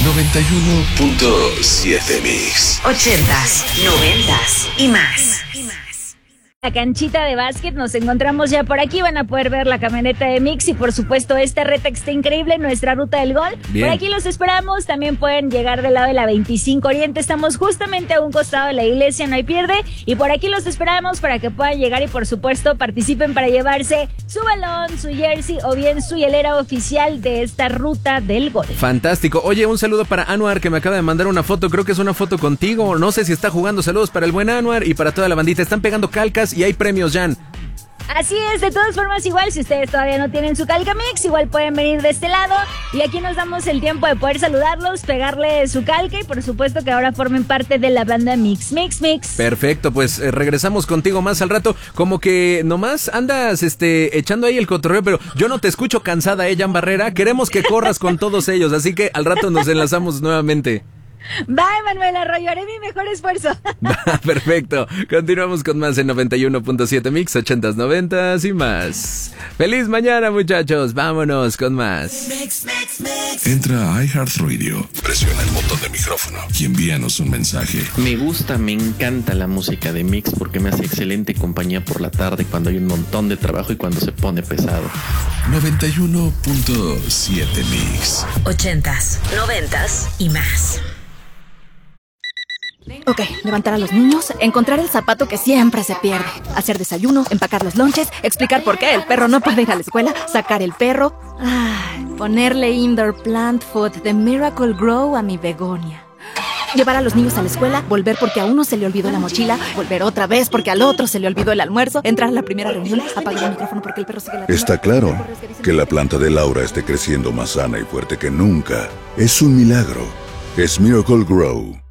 91.7 Mix. 80s, 90s y más. La canchita de básquet, nos encontramos ya por aquí, van a poder ver la camioneta de Mix y por supuesto esta reta que está increíble, nuestra ruta del gol. Bien. Por aquí los esperamos, también pueden llegar del lado de la 25 Oriente, estamos justamente a un costado de la iglesia, no hay pierde, y por aquí los esperamos para que puedan llegar y por supuesto participen para llevarse su balón, su jersey o bien su hielera oficial de esta ruta del gol. Fantástico. Oye, un saludo para Anuar que me acaba de mandar una foto, creo que es una foto contigo, no sé si está jugando. Saludos para el buen Anuar y para toda la bandita, están pegando calcas y hay premios, Jan. Así es, de todas formas igual, si ustedes todavía no tienen su calca Mix, igual pueden venir de este lado y aquí nos damos el tiempo de poder saludarlos, pegarle su calca y por supuesto que ahora formen parte de la banda Mix. Perfecto, pues regresamos contigo más al rato, como que nomás andas echando ahí el cotorreo, pero yo no te escucho cansada, Jan Barrera, queremos que corras con todos ellos, así que al rato nos enlazamos nuevamente. Bye, Manuel Arroyo, haré mi mejor esfuerzo. Perfecto, continuamos con más en 91.7 Mix, 80s, 90s y más. ¡Feliz mañana, muchachos! Vámonos con más. Entra a iHeartRadio, presiona el botón de micrófono y envíanos un mensaje. Me gusta, me encanta la música de Mix porque me hace excelente compañía por la tarde cuando hay un montón de trabajo y cuando se pone pesado. 91.7 Mix. 80s, 90s y más. Ok, levantar a los niños, encontrar el zapato que siempre se pierde, hacer desayuno, empacar los lonches, explicar por qué el perro no puede ir a la escuela, sacar el perro, ponerle indoor plant food de Miracle Grow a mi begonia. Llevar a los niños a la escuela, volver porque a uno se le olvidó la mochila, volver otra vez porque al otro se le olvidó el almuerzo, entrar a la primera reunión, apagar el micrófono porque el perro sigue ladrando. Está claro que la planta de Laura esté creciendo más sana y fuerte que nunca. Es un milagro. Es Miracle Grow.